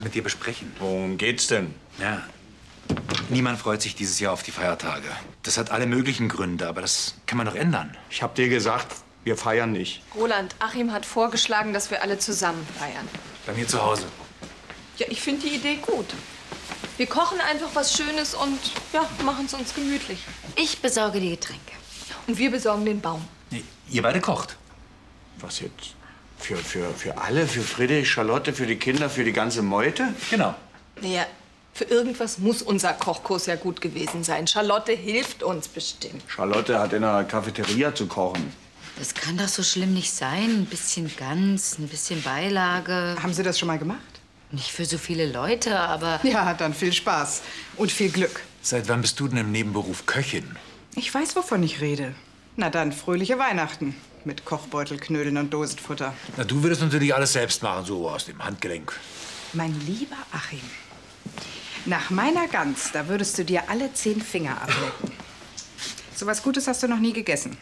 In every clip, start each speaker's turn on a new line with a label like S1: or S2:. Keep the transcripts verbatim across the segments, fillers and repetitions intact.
S1: mit dir besprechen.
S2: Worum geht's denn?
S1: Ja, niemand freut sich dieses Jahr auf die Feiertage. Das hat alle möglichen Gründe, aber das kann man doch ändern.
S2: Ich hab dir gesagt, wir feiern nicht.
S3: Roland, Achim hat vorgeschlagen, dass wir alle zusammen feiern.
S1: Bei mir zu Hause.
S3: Ja, ich finde die Idee gut. Wir kochen einfach was Schönes und ja, machen es uns gemütlich.
S4: Ich besorge die Getränke.
S3: Und wir besorgen den Baum.
S1: Nee, ihr beide kocht.
S2: Was jetzt? Für, für, für alle? Für Friedrich, Charlotte, für die Kinder, für die ganze Meute?
S1: Genau.
S3: Naja, für irgendwas muss unser Kochkurs ja gut gewesen sein. Charlotte hilft uns bestimmt.
S2: Charlotte hat in einer Cafeteria zu kochen.
S4: Das kann doch so schlimm nicht sein. Ein bisschen Gans, ein bisschen Beilage.
S5: Haben Sie das schon mal gemacht?
S4: Nicht für so viele Leute, aber...
S5: Ja, dann viel Spaß und viel Glück.
S1: Seit wann bist du denn im Nebenberuf Köchin?
S5: Ich weiß, wovon ich rede. Na dann, fröhliche Weihnachten. Mit Kochbeutel, Knödeln und Dosenfutter.
S1: Na, du würdest natürlich alles selbst machen, so aus dem Handgelenk.
S5: Mein lieber Achim, nach meiner Gans, da würdest du dir alle zehn Finger ablecken. So was Gutes hast du noch nie gegessen.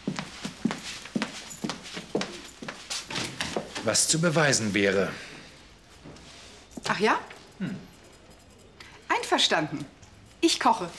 S1: Was zu beweisen wäre.
S5: Ach ja? Hm. Einverstanden. Ich koche.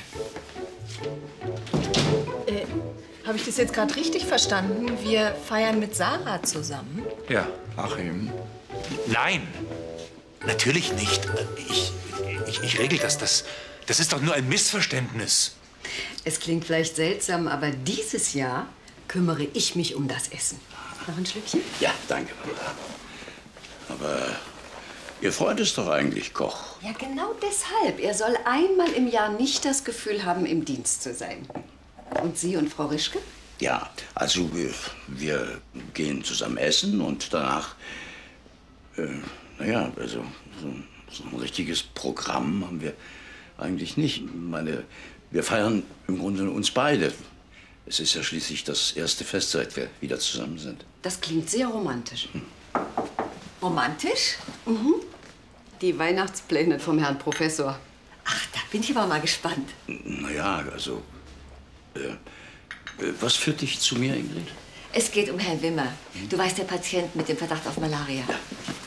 S3: Äh, habe ich das jetzt gerade richtig verstanden? Wir feiern mit Sarah zusammen?
S1: Ja.
S2: Achim.
S1: Nein, natürlich nicht. Ich, ich, ich regel das. das. Das ist doch nur ein Missverständnis.
S6: Es klingt vielleicht seltsam, aber dieses Jahr kümmere ich mich um das Essen. Noch ein Schlückchen?
S7: Ja, danke, Paula. Aber Ihr Freund ist doch eigentlich Koch.
S6: Ja, genau deshalb. Er soll einmal im Jahr nicht das Gefühl haben, im Dienst zu sein. Und Sie und Frau Rischke?
S7: Ja, also wir, wir gehen zusammen essen und danach, äh, naja, also so, so ein richtiges Programm haben wir eigentlich nicht. Ich meine, wir feiern im Grunde uns beide. Es ist ja schließlich das erste Fest, seit wir wieder zusammen sind.
S6: Das klingt sehr romantisch. Hm. Romantisch? Mhm. Die Weihnachtspläne vom Herrn Professor. Ach, da bin ich aber mal gespannt.
S7: Naja, also, äh, was führt dich zu mir, Ingrid?
S4: Es geht um Herrn Wimmer. Du weißt, der Patient mit dem Verdacht auf Malaria.
S7: Ja.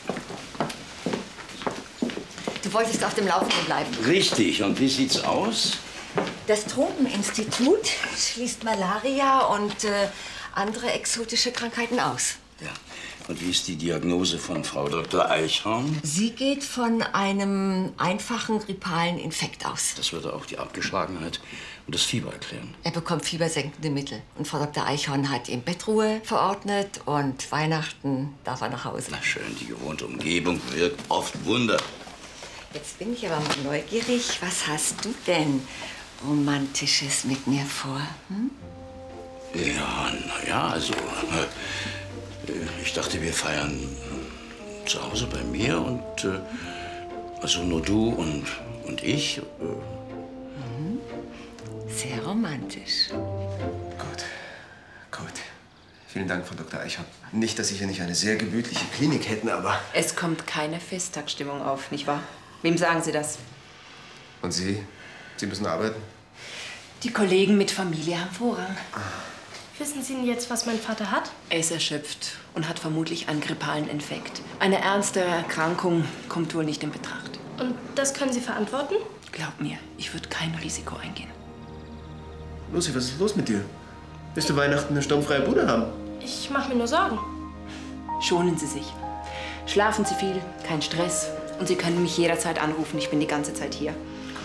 S4: Du wolltest auf dem Laufenden bleiben.
S7: Richtig. Und wie sieht's aus?
S4: Das Tropeninstitut schließt Malaria und äh, andere exotische Krankheiten aus.
S7: Ja. Und wie ist die Diagnose von Frau Doktor Eichhorn?
S4: Sie geht von einem einfachen grippalen Infekt aus.
S7: Das würde auch die Abgeschlagenheit und das Fieber erklären.
S4: Er bekommt fiebersenkende Mittel. Und Frau Doktor Eichhorn hat ihm Bettruhe verordnet und Weihnachten darf er nach Hause.
S7: Na schön, die gewohnte Umgebung wirkt oft Wunder.
S4: Jetzt bin ich aber mal neugierig. Was hast du denn Romantisches mit mir vor? Hm?
S7: Ja, na ja, also äh, ich dachte, wir feiern zu Hause bei mir und äh, also nur du und, und ich. Äh.
S4: Mhm. Sehr romantisch.
S8: Gut, gut. Vielen Dank, Frau Doktor Eichhorn. Nicht, dass Sie hier nicht eine sehr gemütliche Klinik hätten, aber...
S9: Es kommt keine Festtagsstimmung auf, nicht wahr? Wem sagen Sie das?
S8: Und Sie? Sie müssen arbeiten?
S9: Die Kollegen mit Familie haben Vorrang.
S8: Ah.
S10: Wissen Sie denn jetzt, was mein Vater hat?
S9: Er ist erschöpft und hat vermutlich einen grippalen Infekt. Eine ernste Erkrankung kommt wohl nicht in Betracht.
S10: Und das können Sie verantworten?
S9: Glaub mir, ich würde kein Risiko eingehen.
S8: Lucy, was ist los mit dir? Willst du Weihnachten eine sturmfreie Bude haben?
S10: Ich mache mir nur Sorgen.
S9: Schonen Sie sich. Schlafen Sie viel, kein Stress. Und Sie können mich jederzeit anrufen. Ich bin die ganze Zeit hier.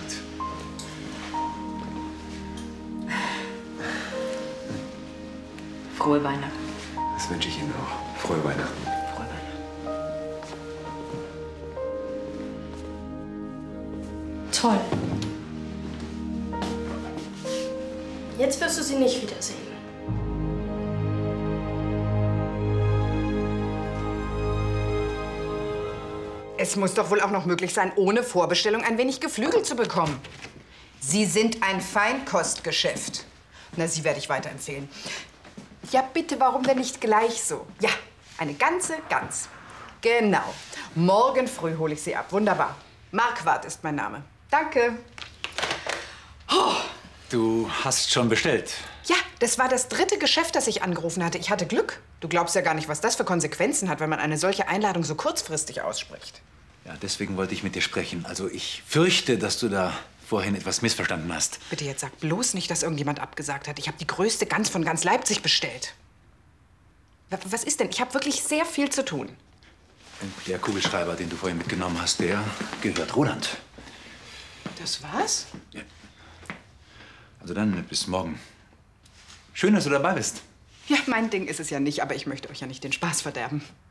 S9: Frohe Weihnachten.
S8: Das wünsche ich Ihnen auch. Frohe Weihnachten.
S9: Frohe Weihnachten.
S10: Toll. Jetzt wirst du sie nicht wiedersehen.
S5: Es muss doch wohl auch noch möglich sein, ohne Vorbestellung ein wenig Geflügel zu bekommen. Sie sind ein Feinkostgeschäft. Na, Sie werde ich weiterempfehlen. Ja, bitte, warum denn nicht gleich so? Ja, eine ganze Gans. Genau. Morgen früh hole ich Sie ab. Wunderbar. Marquardt ist mein Name. Danke.
S1: Oh. Du hast schon bestellt.
S5: Ja, das war das dritte Geschäft, das ich angerufen hatte. Ich hatte Glück. Du glaubst ja gar nicht, was das für Konsequenzen hat, wenn man eine solche Einladung so kurzfristig ausspricht.
S1: Ja, deswegen wollte ich mit dir sprechen. Also ich fürchte, dass du da vorhin etwas missverstanden hast.
S5: Bitte jetzt sag bloß nicht, dass irgendjemand abgesagt hat. Ich habe die größte Gans von ganz Leipzig bestellt. W- Was ist denn? Ich habe wirklich sehr viel zu tun.
S1: Und der Kugelschreiber, den du vorhin mitgenommen hast, der gehört Roland.
S5: Das war's?
S1: Ja. Also dann bis morgen. Schön, dass du dabei bist.
S5: Ja, mein Ding ist es ja nicht, aber ich möchte euch ja nicht den Spaß verderben.